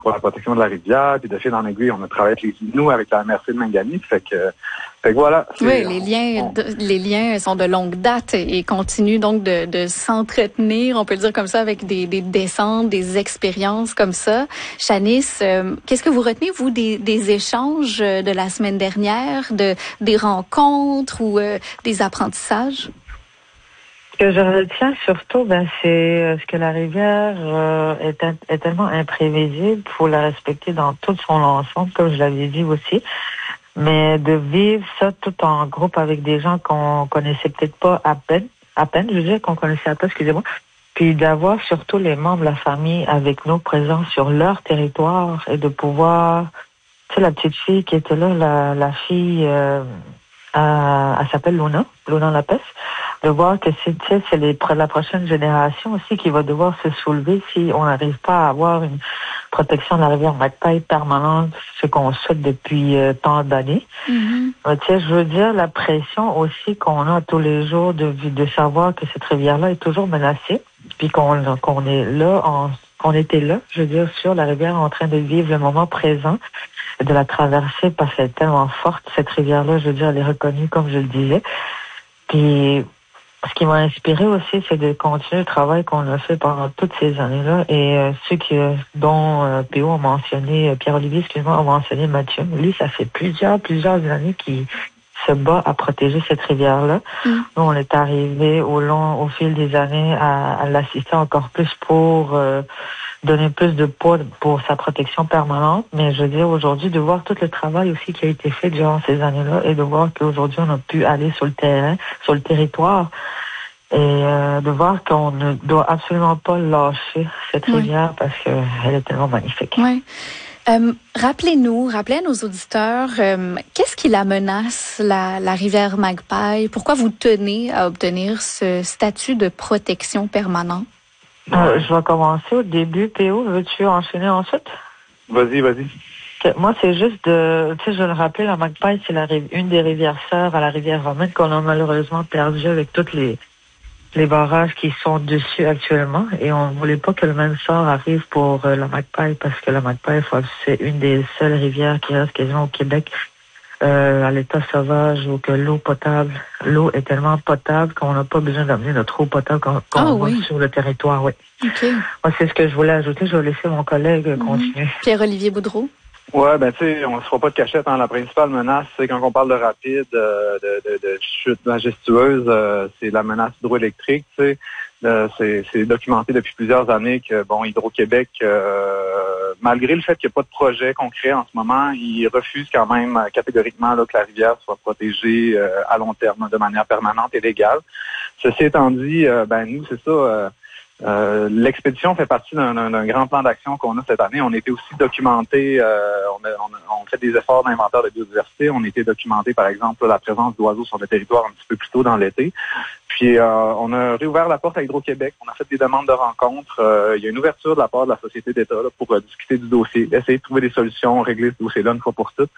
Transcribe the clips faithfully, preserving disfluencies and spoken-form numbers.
pour la protection de la rivière, puis de fil en aiguille, on a travaillé avec les Inuits, avec la M R C de Mangani, fait que, fait que voilà. Oui, les liens, on, les liens sont de longue date et continuent donc de, de s'entretenir, on peut le dire comme ça, avec des, des descentes, des expériences comme ça. Shanice, euh, qu'est-ce que vous retenez, vous, des, des échanges de la semaine dernière, de des rencontres ou euh, des apprentissages? Ce que je retiens surtout, ben, c'est euh, ce que la rivière euh, est, est tellement imprévisible. Il faut la respecter dans tout son ensemble, comme je l'avais dit aussi. Mais de vivre ça tout en groupe avec des gens qu'on connaissait peut-être pas à peine, à peine, je veux dire qu'on connaissait à peine, excusez-moi. Puis d'avoir surtout les membres de la famille avec nous présents sur leur territoire et de pouvoir, tu sais, la petite fille qui était là, la, la fille, euh, euh, elle s'appelle Luna, Luna Lapes. De voir que c'est, tu sais, c'est les, la prochaine génération aussi qui va devoir se soulever si on n'arrive pas à avoir une protection de la rivière Magpie permanente, ce qu'on souhaite depuis euh, tant d'années. Mm-hmm. Euh, tu sais, je veux dire, la pression aussi qu'on a tous les jours de, de savoir que cette rivière-là est toujours menacée, puis qu'on, qu'on est là, en, qu'on était là, je veux dire, sur la rivière en train de vivre le moment présent, de la traverser parce qu'elle est tellement forte, cette rivière-là, je veux dire, elle est reconnue, comme je le disais. Puis, ce qui m'a inspiré aussi, c'est de continuer le travail qu'on a fait pendant toutes ces années-là. Et euh, ceux qui, dont euh, P O a mentionné, euh, Pierre-Olivier, excuse-moi, a mentionné Mathieu. Lui, ça fait plusieurs, plusieurs années qu'il se bat à protéger cette rivière-là. Mm. Nous, on est arrivé au long, au fil des années à, à l'assister encore plus pour euh, donner plus de poids pour sa protection permanente. Mais je veux dire, aujourd'hui, de voir tout le travail aussi qui a été fait durant ces années-là et de voir qu'aujourd'hui, on a pu aller sur le terrain, sur le territoire et euh, de voir qu'on ne doit absolument pas lâcher cette oui. rivière parce qu'elle est tellement magnifique. Oui. Euh, rappelez-nous, rappelez à nos auditeurs, euh, qu'est-ce qui la menace, la, la rivière Magpie? Pourquoi vous tenez à obtenir ce statut de protection permanente? Euh, je vais commencer au début. P O, veux-tu enchaîner ensuite? Vas-y, vas-y. Moi, c'est juste de, tu sais, je le rappelle, la Magpie, c'est la, une des rivières sœurs à la rivière romaine qu'on a malheureusement perdue avec toutes les les barrages qui sont dessus actuellement. Et on ne voulait pas que le même sort arrive pour euh, la Magpie parce que la Magpie, c'est une des seules rivières qui reste quasiment au Québec euh, à l'état sauvage où que l'eau potable, l'eau est tellement potable qu'on n'a pas besoin d'amener notre eau potable qu'on, qu'on oh, va oui. sur le territoire. Oui. Okay. Moi, c'est ce que je voulais ajouter. Je vais laisser mon collègue mm-hmm. continuer. Pierre-Olivier Boudreau. Ouais, ben tu sais, on ne se fera pas de cachette. Hein. La principale menace, c'est quand on parle de rapide, euh, de, de, de chute majestueuse, euh, c'est la menace hydroélectrique. Tu sais, euh, c'est, c'est documenté depuis plusieurs années que bon, Hydro-Québec, euh, malgré le fait qu'il n'y a pas de projet concret en ce moment, il refuse quand même euh, catégoriquement là, que la rivière soit protégée euh, à long terme, de manière permanente et légale. Ceci étant dit, euh, ben nous, c'est ça. Euh, Euh, l'expédition fait partie d'un, d'un, d'un grand plan d'action qu'on a cette année. On était aussi documenté, euh, on, a, on, a, on fait des efforts d'inventaire de biodiversité. On était documenté, par exemple, la présence d'oiseaux sur le territoire un petit peu plus tôt dans l'été. Puis, euh, on a réouvert la porte à Hydro-Québec. On a fait des demandes de rencontres. Euh, il y a une ouverture de la part de la Société d'État là, pour euh, discuter du dossier, essayer de trouver des solutions, régler ce dossier-là une fois pour toutes.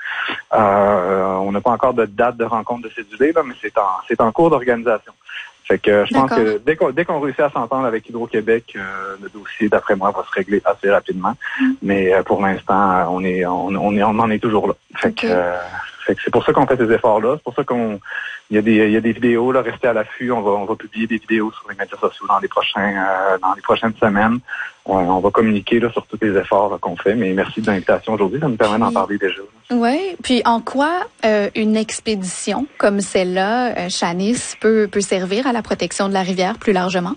Euh, on n'a pas encore de date de rencontre de cédulé, là, mais c'est en, c'est en cours d'organisation. Fait que je pense D'accord. que dès qu'on, dès qu'on réussit à s'entendre avec Hydro-Québec, euh, le dossier, d'après moi, va se régler assez rapidement. Mm. Mais euh, pour l'instant, on est, on, on est, on en est toujours là. Fait okay. que, euh, fait que c'est pour ça qu'on fait ces efforts-là. C'est pour ça qu'on, il y a des, il y a des vidéos là, restez à l'affût. On va, on va publier des vidéos sur les médias sociaux dans les prochains, euh, dans les prochaines semaines. On, on va communiquer là sur tous les efforts là, qu'on fait. Mais merci de l'invitation aujourd'hui. Ça nous permet d'en parler déjà. Oui. Puis en quoi euh, une expédition comme celle-là, euh, Shanice, peut, peut servir à la protection de la rivière plus largement?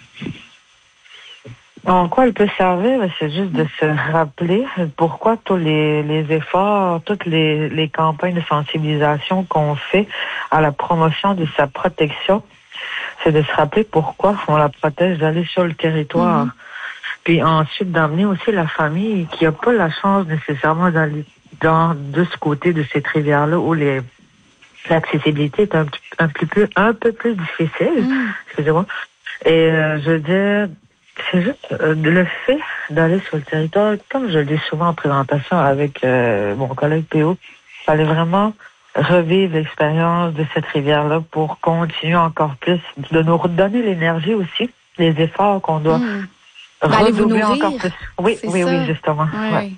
En quoi elle peut servir? C'est juste de se rappeler pourquoi tous les, les efforts, toutes les, les campagnes de sensibilisation qu'on fait à la promotion de sa protection, c'est de se rappeler pourquoi on la protège, d'aller sur le territoire. Mm-hmm. Puis ensuite d'amener aussi la famille qui n'a pas la chance nécessairement d'aller dans de ce côté de cette rivière-là où les l'accessibilité est un, un, petit peu, un peu plus difficile. Mm. Excusez-moi. Et euh, je veux dire, c'est juste euh, le fait d'aller sur le territoire, comme je le dis souvent en présentation avec euh, mon collègue P O, il fallait vraiment revivre l'expérience de cette rivière-là pour continuer encore plus, de nous redonner l'énergie aussi, les efforts qu'on doit mmh. Ben, allez vous redoubler nourrir. encore plus. Oui, C'est oui, ça. oui, justement. Ouais. Ouais.